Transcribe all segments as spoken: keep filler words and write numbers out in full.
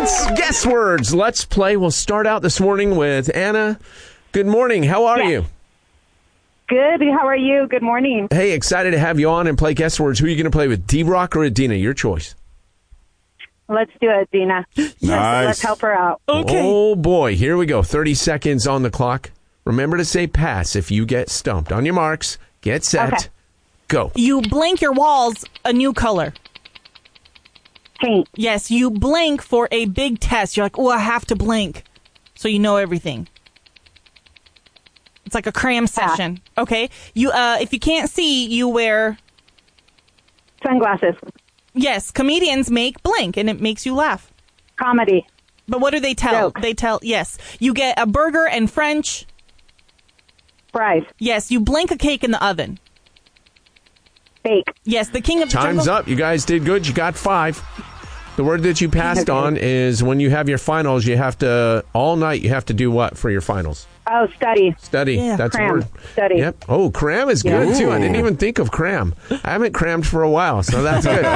It's Guess Words. Let's play. We'll start out this morning with Anna. Good morning. How are yeah. you? Good. How are you? Good morning. Hey, excited to have you on and play Guess Words. Who are you going to play with, D-Rock or Adina? Your choice. Let's do it, Adina. Nice. Let's help her out. Okay. Oh, boy. Here we go. thirty seconds on the clock. Remember to say pass if you get stumped. On your marks, get set, okay. Go. You blank your walls a new color. Paint. Yes, you blank for a big test. You're like, oh, I have to blank. So you know everything. It's like a cram session. Pass. Okay. You, uh, if you can't see, you wear... Sunglasses. Yes, comedians make blank, and it makes you laugh. Comedy. But what do they tell? Joke. They tell, yes. You get a burger and French. Fries. Yes, you blank a cake in the oven. Bake. Yes, the king of the Time's jungle. up. You guys did good. You got five. The word that you passed Okay. on is when you have your finals, you have to, all night, you have to do what for your finals? Oh, study. Study. Yeah. That's Cram. a word. Study. Yep. Oh, cram is good, Yeah. too. I didn't even think of cram. I haven't crammed for a while, so that's good.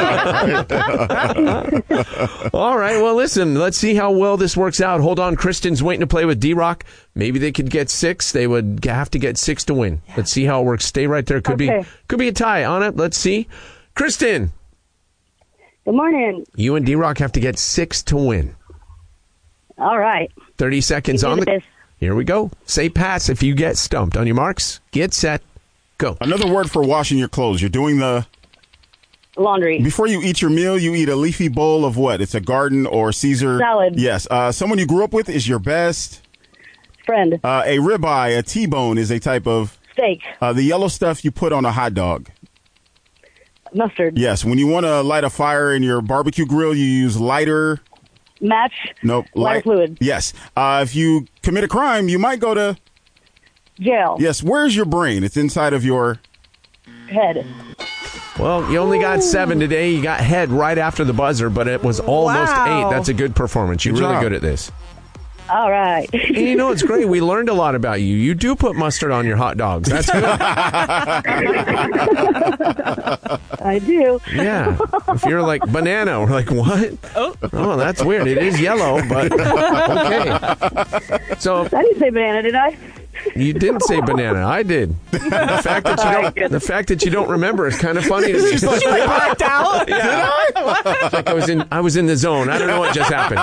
All right. Well, listen, let's see how well this works out. Hold on. Kristen's waiting to play with D-Rock. Maybe they could get six. They would have to get six to win. Yeah. Let's see how it works. Stay right there. Could okay. be could be a tie on it. Let's see. Kristen. Good morning. You and D-Rock have to get six to win. All right. thirty seconds on the... This. Here we go. Say pass if you get stumped. On your marks, get set, go. Another word for washing your clothes. You're doing the... Laundry. Before you eat your meal, you eat a leafy bowl of what? It's a garden or Caesar... Salad. Yes. Uh, someone you grew up with is your best... Friend. Uh, a ribeye, a T-bone is a type of... Steak. Uh, the yellow stuff you put on a hot dog. Mustard. Yes. When you want to light a fire in your barbecue grill, you use lighter... Match. Nope. Lighter light, fluid. Yes. Uh, if you commit a crime, you might go to... Jail. Yes. Where's your brain? It's inside of your... Head. Well, you only got seven today. You got head right after the buzzer, but it was almost Wow. eight. That's a good performance. You're Good really job. good at this. All right. And you know, it's great. We learned a lot about you. You do put mustard on your hot dogs. That's good. I do. Yeah. If you're like banana, we're like, what? Oh, oh that's weird. It is yellow, but okay. So I didn't say banana, did I? you didn't say banana. I did. The fact that you don't, the fact that you don't remember is kind of funny to me. She like blacked out. Yeah. It's like I was in I was in the zone. I don't know what just happened.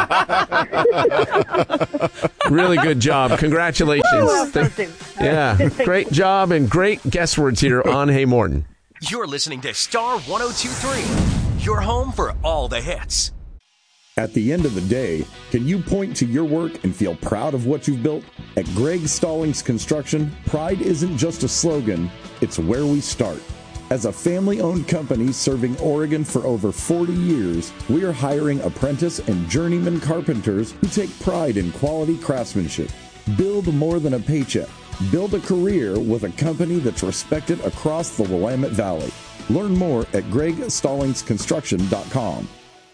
Really good job. Congratulations. Th- yeah. Great job and great guess words here on Hey Morton. You're listening to Star one oh two point three, your home for all the hits. At the end of the day, can you point to your work and feel proud of what you've built? At Greg Stallings Construction, pride isn't just a slogan, it's where we start. As a family-owned company serving Oregon for over forty years, we are hiring apprentice and journeyman carpenters who take pride in quality craftsmanship. Build more than a paycheck. Build a career with a company that's respected across the Willamette Valley. Learn more at greg stallings construction dot com.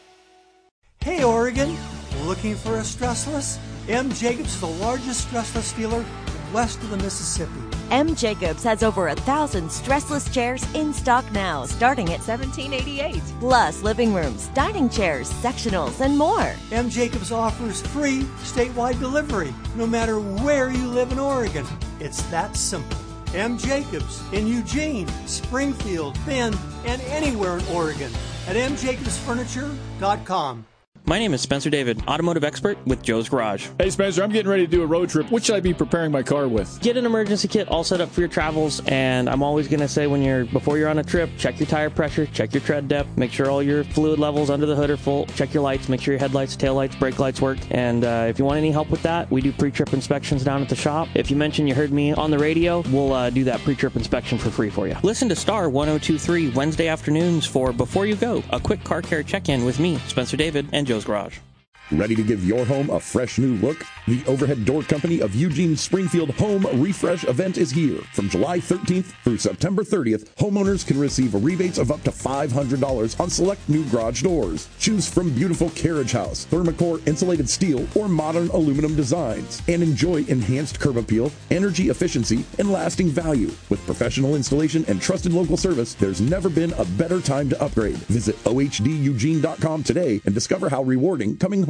Hey Oregon, looking for a stressless? M. Jacobs is the largest stressless dealer west of the Mississippi. M. Jacobs has over a thousand stressless chairs in stock now, starting at seventeen eighty-eight. Plus living rooms, dining chairs, sectionals, and more. M. Jacobs offers free statewide delivery, no matter where you live in Oregon. It's that simple. M. Jacobs in Eugene, Springfield, Bend, and anywhere in Oregon at m jacobs furniture dot com. My name is Spencer David, automotive expert with Joe's Garage. Hey Spencer, I'm getting ready to do a road trip. What should I be preparing my car with? Get an emergency kit all set up for your travels, and I'm always going to say when you're before you're on a trip, check your tire pressure, check your tread depth, make sure all your fluid levels under the hood are full, check your lights, make sure your headlights, taillights, brake lights work, and uh, if you want any help with that, we do pre-trip inspections down at the shop. If you mention you heard me on the radio, we'll uh, do that pre-trip inspection for free for you. Listen to Star one oh two point three Wednesday afternoons for Before You Go, a quick car care check-in with me, Spencer David, and Joe's Garage. Ready to give your home a fresh new look? The Overhead Door Company of Eugene Springfield Home Refresh event is here. From July thirteenth through September thirtieth, homeowners can receive rebates of up to five hundred dollars on select new garage doors. Choose from beautiful carriage house, Thermocore insulated steel, or modern aluminum designs, and enjoy enhanced curb appeal, energy efficiency, and lasting value. With professional installation and trusted local service, there's never been a better time to upgrade. Visit O H D Eugene dot com today and discover how rewarding coming home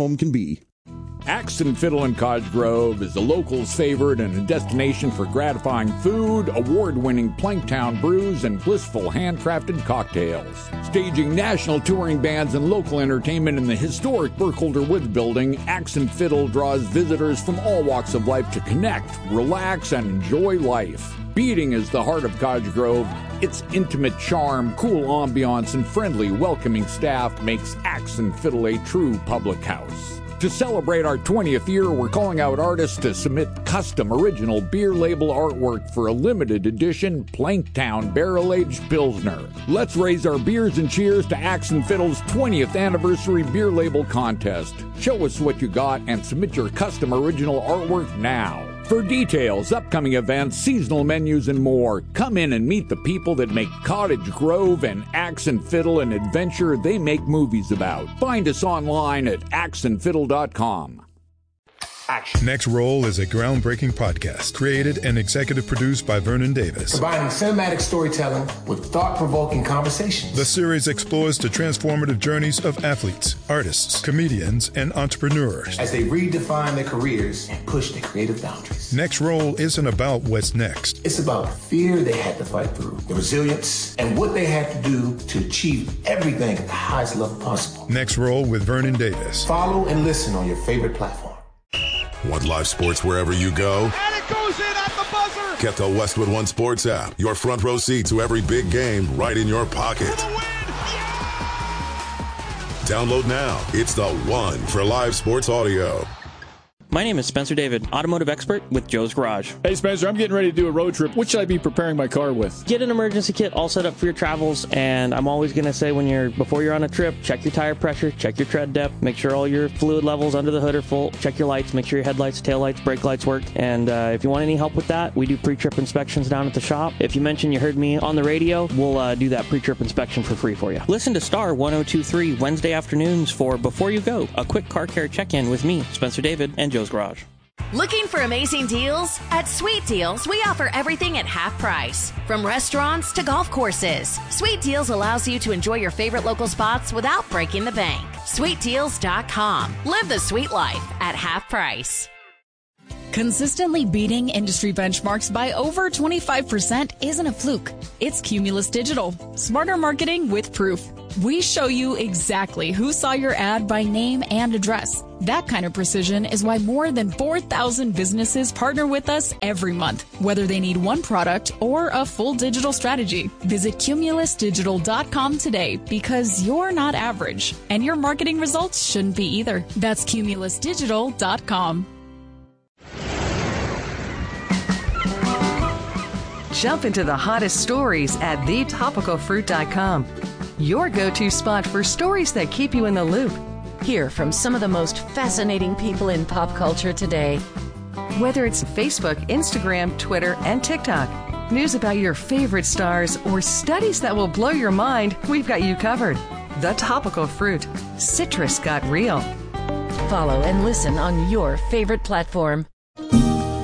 home can be. Axe and Fiddle in Cottage Grove is the locals' favorite and a destination for gratifying food, award-winning Planktown brews, and blissful handcrafted cocktails. Staging national touring bands and local entertainment in the historic Burkholder Woods building, Axe and Fiddle draws visitors from all walks of life to connect, relax, and enjoy life. Beating is the heart of Cottage Grove. Its intimate charm, cool ambiance, and friendly, welcoming staff makes Axe and Fiddle a true public house. To celebrate our twentieth year, we're calling out artists to submit custom original beer label artwork for a limited edition Planktown Barrel-Aged Pilsner. Let's raise our beers and cheers to Axe and Fiddle's twentieth anniversary beer label contest. Show us what you got and submit your custom original artwork now. For details, upcoming events, seasonal menus, and more, come in and meet the people that make Cottage Grove and Axe and Fiddle an adventure they make movies about. Find us online at axe and fiddle dot com. Next Roll is a groundbreaking podcast created and executive produced by Vernon Davis. Combining cinematic storytelling with thought-provoking conversations. The series explores the transformative journeys of athletes, artists, comedians, and entrepreneurs as they redefine their careers and push their creative boundaries. Next Roll isn't about what's next. It's about the fear they had to fight through, the resilience, and what they had to do to achieve everything at the highest level possible. Next Roll with Vernon Davis. Follow and listen on your favorite platform. Want live sports wherever you go? And it goes in at the buzzer! Get the Westwood One Sports app. Your front row seat to every big game right in your pocket. For the win! Yeah! Download now. It's the one for live sports audio. My name is Spencer David, automotive expert with Joe's Garage. Hey, Spencer, I'm getting ready to do a road trip. What should I be preparing my car with? Get an emergency kit all set up for your travels, and I'm always going to say when you're before you're on a trip, check your tire pressure, check your tread depth, make sure all your fluid levels under the hood are full, check your lights, make sure your headlights, taillights, brake lights work, and uh, if you want any help with that, we do pre-trip inspections down at the shop. If you mention you heard me on the radio, we'll uh, do that pre-trip inspection for free for you. Listen to Star one oh two point three Wednesday afternoons for Before You Go, a quick car care check-in with me, Spencer David, and Joe's Garage. Looking for amazing deals? At Sweet Deals, we offer everything at half price. From restaurants to golf courses, Sweet Deals allows you to enjoy your favorite local spots without breaking the bank. sweet deals dot com. Live the sweet life at half price. Consistently beating industry benchmarks by over twenty-five percent isn't a fluke. It's Cumulus Digital. Smarter marketing with proof. We show you exactly who saw your ad by name and address. That kind of precision is why more than four thousand businesses partner with us every month, whether they need one product or a full digital strategy. Visit cumulus digital dot com today because you're not average, and your marketing results shouldn't be either. That's cumulus digital dot com. Jump into the hottest stories at the topical fruit dot com. Your go-to spot for stories that keep you in the loop. Hear from some of the most fascinating people in pop culture today. Whether it's Facebook, Instagram, Twitter, and TikTok, news about your favorite stars, or studies that will blow your mind, we've got you covered. The Topical Fruit. Citrus got real. Follow and listen on your favorite platform.